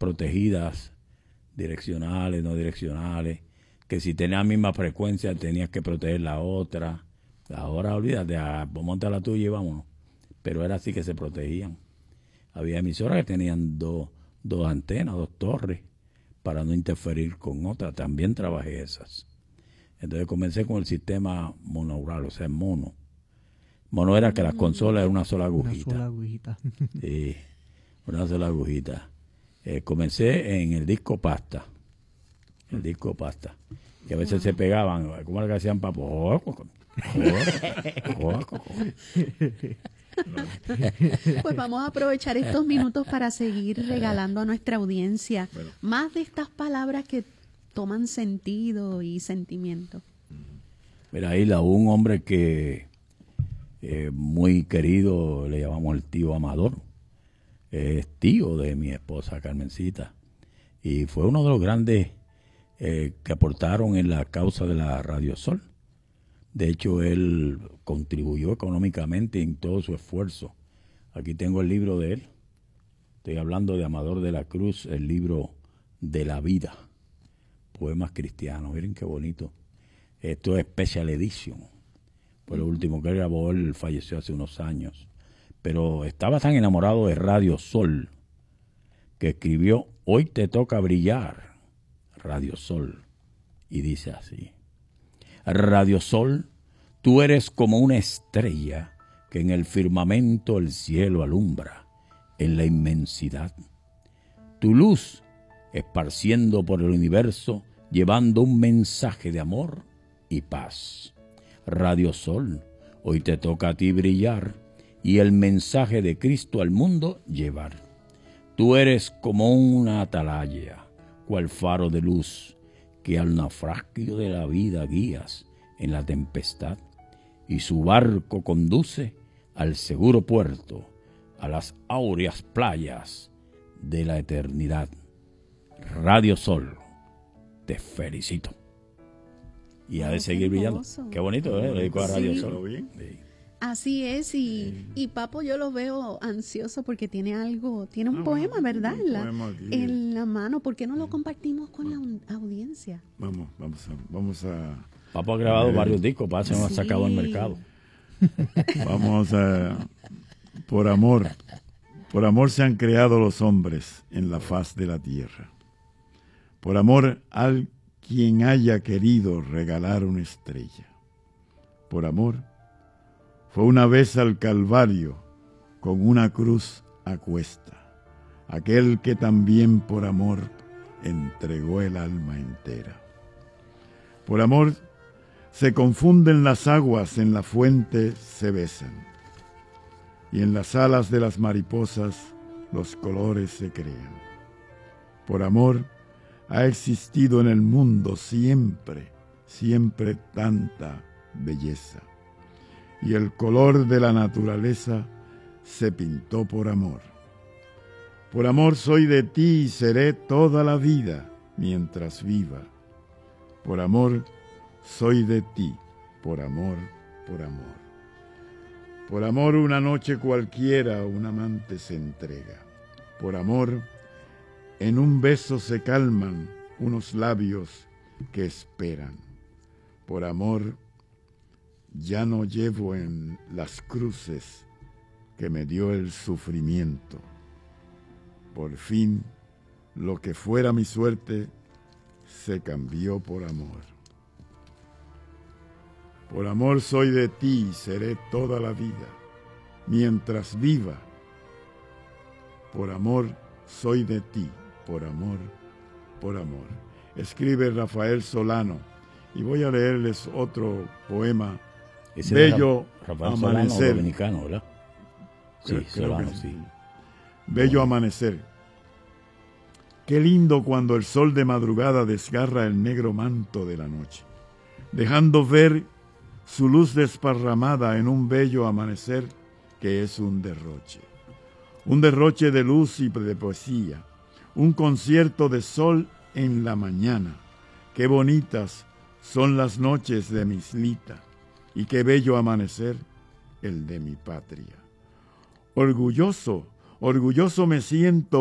protegidas, direccionales, no direccionales, que si tenía la misma frecuencia tenías que proteger la otra. Ahora olvídate, monta la tuya y vámonos. Pero era así que se protegían. Había emisoras que tenían dos antenas, 2 torres, para no interferir con otras. También trabajé esas. Entonces comencé con el sistema monaural, o sea, mono. Mono era que las consolas eran una sola agujita. Una sola agujita. Sí, una sola agujita. Comencé en el disco pasta. El disco pasta. Que a veces se pegaban, ¿cómo era que hacían papo? Pues vamos a aprovechar estos minutos para seguir regalando a nuestra audiencia más de estas palabras que toman sentido y sentimiento. Mira, Isla, un hombre que muy querido, le llamamos el tío Amador, es tío de mi esposa Carmencita, y fue uno de los grandes que aportaron en la causa de la Radio Sol. De hecho, él contribuyó económicamente en todo su esfuerzo. Aquí tengo el libro de él. Estoy hablando de Amador de la Cruz, el libro de la vida. Poemas cristianos. Miren qué bonito. Esto es Special Edition. Fue lo último que él grabó. Él falleció hace unos años. Pero estaba tan enamorado de Radio Sol que escribió Hoy te toca brillar, Radio Sol. Y dice así. Radio Sol, tú eres como una estrella que en el firmamento el cielo alumbra, en la inmensidad. Tu luz, esparciendo por el universo, llevando un mensaje de amor y paz. Radio Sol, hoy te toca a ti brillar y el mensaje de Cristo al mundo llevar. Tú eres como una atalaya, cual faro de luz, que al naufragio de la vida guías en la tempestad, y su barco conduce al seguro puerto, a las áureas playas de la eternidad. Radio Sol, te felicito. Y ha de seguir brillando. Qué bonito, ¿eh? Le dedico a Radio Sol. Sí. Así es, y Papo yo lo veo ansioso porque tiene un poema, ¿verdad? En la mano. ¿Por qué no lo compartimos con la audiencia? Vamos a... Papo ha grabado varios discos, se nos ha sacado al mercado. Vamos a... Por amor se han creado los hombres en la faz de la tierra. Por amor al quien haya querido regalar una estrella. Por amor fue una vez al Calvario con una cruz a cuesta, aquel que también por amor entregó el alma entera. Por amor se confunden las aguas, en la fuente se besan, y en las alas de las mariposas los colores se crean. Por amor ha existido en el mundo siempre, siempre tanta belleza. Y el color de la naturaleza se pintó por amor. Por amor soy de ti y seré toda la vida mientras viva. Por amor soy de ti, por amor, por amor. Por amor una noche cualquiera un amante se entrega. Por amor en un beso se calman unos labios que esperan. Por amor ya no llevo en las cruces que me dio el sufrimiento. Por fin, lo que fuera mi suerte se cambió por amor. Por amor soy de ti y seré toda la vida, mientras viva. Por amor soy de ti, por amor, por amor. Escribe Rafael Solano, y voy a leerles otro poema. Ese Bello Rafael amanecer. Solano, dominicano, ¿verdad? Sí, Creo Solano, que sí. Bello amanecer. Qué lindo cuando el sol de madrugada desgarra el negro manto de la noche, dejando ver su luz desparramada en un bello amanecer que es un derroche de luz y de poesía, un concierto de sol en la mañana. Qué bonitas son las noches de mi islita, y qué bello amanecer el de mi patria. Orgulloso me siento